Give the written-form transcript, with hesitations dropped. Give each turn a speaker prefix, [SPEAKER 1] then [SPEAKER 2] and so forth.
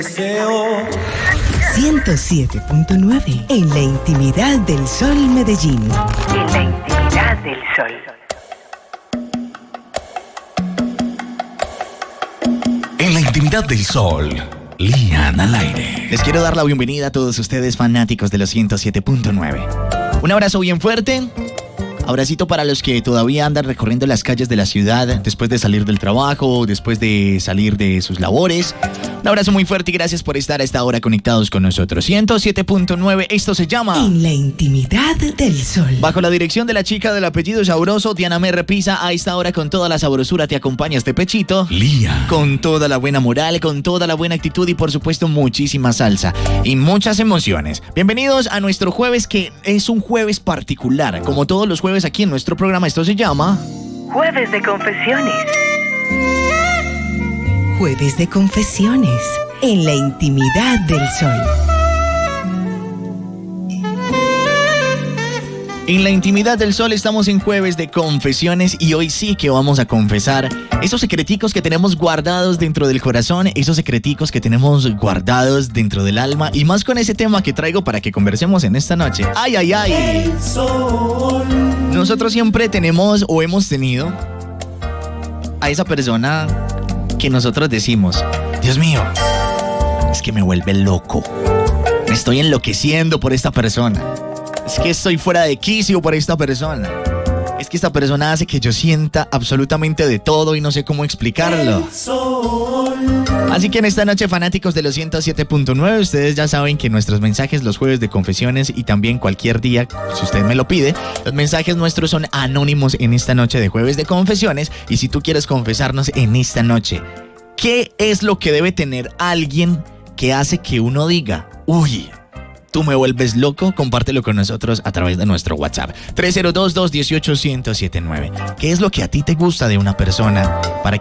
[SPEAKER 1] 107.9 en la intimidad del Sol Medellín.
[SPEAKER 2] En la intimidad del Sol.
[SPEAKER 3] En la intimidad del Sol, Lian al aire.
[SPEAKER 4] Les quiero dar la bienvenida a todos ustedes fanáticos de los 107.9. Un abrazo bien fuerte. Abracito para los que todavía andan recorriendo las calles de la ciudad después de salir del trabajo, después de salir de sus labores. Un abrazo muy fuerte y gracias por estar a esta hora conectados con nosotros. 107.9, esto se llama
[SPEAKER 1] En la intimidad del Sol.
[SPEAKER 4] Bajo la dirección de la chica del apellido sabroso, Diana me repisa. A esta hora con toda la sabrosura te acompaña este pechito.
[SPEAKER 3] Lía.
[SPEAKER 4] Con toda la buena moral, con toda la buena actitud y por supuesto muchísima salsa y muchas emociones. Bienvenidos a nuestro jueves, que es un jueves particular. Como todos los jueves aquí en nuestro programa, esto se llama
[SPEAKER 2] Jueves de Confesiones.
[SPEAKER 1] Jueves de Confesiones en la intimidad del Sol.
[SPEAKER 4] En la intimidad del Sol estamos en Jueves de Confesiones y hoy sí que vamos a confesar esos secreticos que tenemos guardados dentro del corazón, esos secreticos que tenemos guardados dentro del alma, y más con ese tema que traigo para que conversemos en esta noche. ¡Ay, ay, ay! Nosotros siempre tenemos o hemos tenido a esa persona que nosotros decimos: Dios mío, es que me vuelve loco, me estoy enloqueciendo por esta persona, es que estoy fuera de quicio por esta persona, es que esta persona hace que yo sienta absolutamente de todo y no sé cómo explicarlo. Así que en esta noche, fanáticos de los 107.9, ustedes ya saben que nuestros mensajes los jueves de confesiones y también cualquier día, si usted me lo pide, los mensajes nuestros son anónimos en esta noche de jueves de confesiones. Y si tú quieres confesarnos en esta noche, ¿qué es lo que debe tener alguien que hace que uno diga: uy, tú me vuelves loco? Compártelo con nosotros a través de nuestro WhatsApp 302-218-1079. ¿Qué es lo que a ti te gusta de una persona para